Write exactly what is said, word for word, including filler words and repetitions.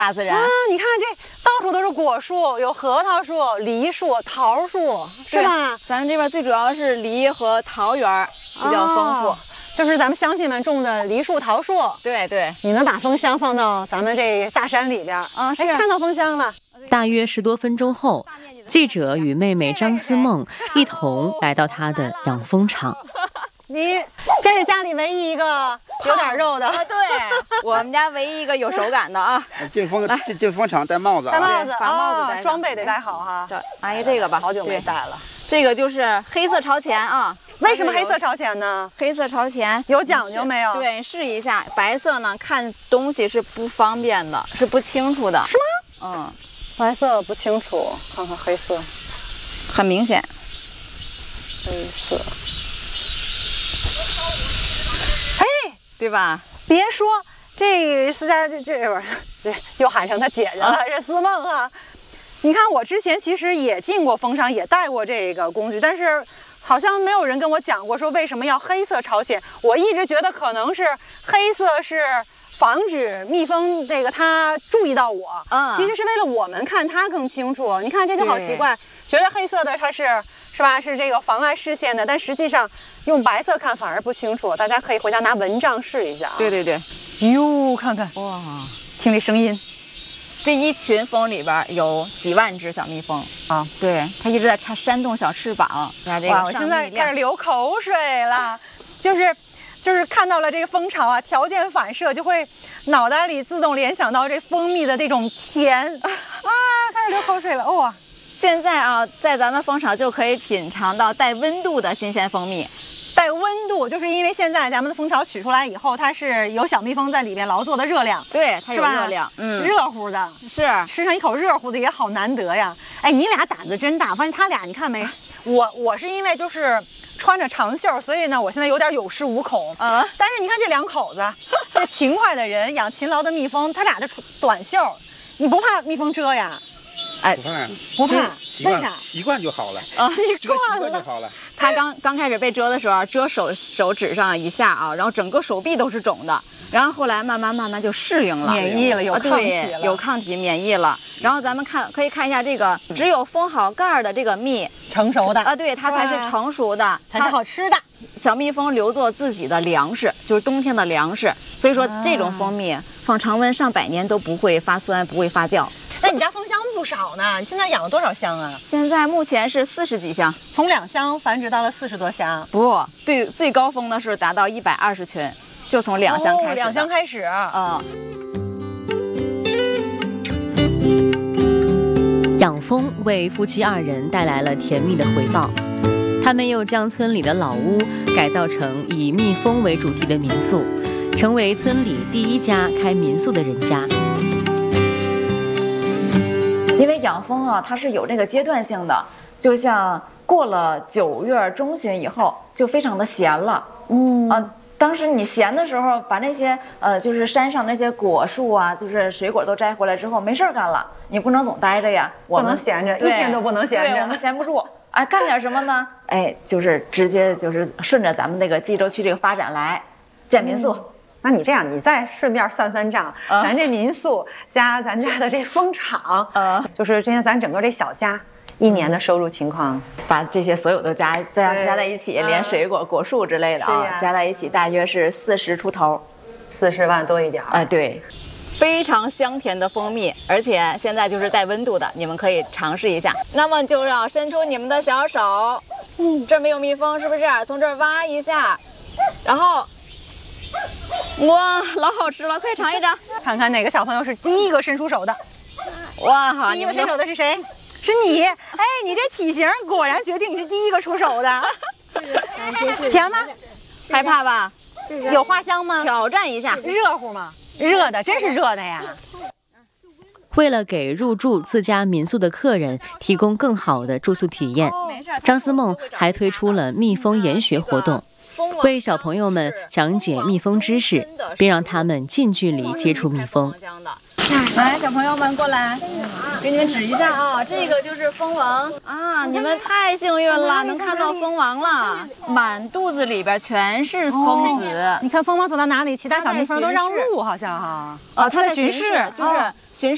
大自然啊！你看这到处都是果树，有核桃树、梨树、桃树，是吧？ 咱们这边最主要是梨和桃园比较丰富。哦， 就是咱们乡亲们种的梨树、桃树。 对对， 你能把蜂箱放到咱们这大山里边啊？是， 哎，看到蜂箱了。 大约十多分钟后，记者与妹妹张思梦一同来到她的养蜂场。 你这是家里唯一一个有点肉的， 啊、对，我们家唯一一个有手感的啊。 进蜂进进蜂场戴帽子、啊， 戴帽子， 把帽子戴上， 装备得戴好哈。 对，阿姨这个吧， 好久没戴了。 这个就是黑色朝前啊。 为什么黑色朝前呢？ 黑色朝前有讲究没有？ 对，试一下。白色呢，看东西是不方便的，是不清楚的。 是吗？ 嗯， 白色不清楚，看看黑色， 很明显。 黑色。嘿， 对吧？ 别说这思佳这这会儿这又喊成他姐姐了，啊、这思梦啊！你看我之前其实也进过蜂场，也带过这个工具，但是好像没有人跟我讲过说为什么要黑色朝前。我一直觉得可能是黑色是防止蜜蜂这个它注意到我，嗯，其实是为了我们看它更清楚。你看这就好奇怪，觉得黑色的它是。是吧？是这个妨碍视线的，但实际上用白色看反而不清楚。大家可以回家拿蚊帐试一下啊。 对对对， 哟，看看哇，听这声音， 这一群蜂里边有几万只小蜜蜂啊！对，它一直在扇扇动小翅膀。 哇，我现在开始流口水了，就是就是看到了这个蜂巢啊，条件反射就会脑袋里自动联想到这蜂蜜的这种甜啊，开始流口水了，哇、哦！ 现在啊，在咱们蜂场就可以品尝到带温度的新鲜蜂蜜。 带温度，就是因为现在咱们的蜂巢取出来以后，它是有小蜜蜂在里边劳作的热量， 对，它有热量， 嗯，热乎的， 是吃上一口热乎的也好难得呀。哎，你俩胆子真大，发现他俩你看没？我我是因为就是穿着长袖，所以呢，我现在有点有恃无恐。嗯，但是你看这两口子，这勤快的人养勤劳的蜜蜂，他俩的短袖，你不怕蜜蜂蛰呀？ 哎，不怕， 不怕，为啥？ 习惯就好了啊，习惯了就好了。 他刚刚开始被蛰的时候，蛰手手指上一下啊，然后整个手臂都是肿的。然后后来慢慢慢慢就适应了， 免疫了，有抗体了， 啊、有抗体，免疫了。然后咱们看，可以看一下这个只有封好盖儿的这个蜜， 成熟的啊，对，它才是成熟的， 才是好吃的。 小蜜蜂留作自己的粮食，就是冬天的粮食。所以说，这种蜂蜜放常温上百年都不会发酸，不会发酵。 那你家蜂箱不少呢，你现在养了多少箱啊？ 现在目前是四十几箱， 从两箱繁殖到了四十多箱。 不对，最高峰的是达到一百二十群，就从两箱开始、哦。 两箱开始， 嗯。 养蜂为夫妻二人带来了甜蜜的回报，他们又将村里的老屋改造成以蜜蜂为主题的民宿，成为村里第一家开民宿的人家。 因为养蜂啊，它是有这个阶段性的，就像过了九月中旬以后，就非常的闲了。嗯啊，当时你闲的时候，把那些呃，就是山上那些果树啊，就是水果都摘回来之后，没事干了，你不能总待着呀，我不能闲着，一天都不能闲着， 对，我们闲不住。哎，干点什么呢？哎，就是直接就是顺着咱们那个冀州区这个发展来建民宿。嗯， 那你这样，你再顺便算算账，uh, 咱这民宿加咱家的这蜂场，呃， uh, 就是今天咱整个这小家一年的收入情况， 把这些所有的加加加在一起，连水果、果树之类的啊，加在一起大约是四十出头， 四十万多一点。 哎，对，非常香甜的蜂蜜，而且现在就是带温度的，你们可以尝试一下。那么就要伸出你们的小手，嗯，这儿没有蜜蜂，是不是？从这儿挖一下，然后。哇，老好吃了，快尝一尝， 看看哪个小朋友是第一个伸出手的。 哇，好， 第一个伸手的是谁？是你。哎，你这体型果然决定你是第一个出手的。甜吗？ 害怕吧？ 有花香吗？ 挑战一下。 热乎吗？热的，真是热的呀。 为了给入住自家民宿的客人提供更好的住宿体验，张思梦还推出了蜜蜂研学活动。为小朋友们讲解蜜蜂知识，并让他们近距离接触蜜蜂。 来，小朋友们过来，给你们指一下啊，这个就是蜂王啊！你们太幸运了，能看到蜂王了，满肚子里边全是蜂子。 哦，你看蜂王走到哪里，其他小蜜蜂都让路，好像哈。 哦，它在巡视，就是巡视。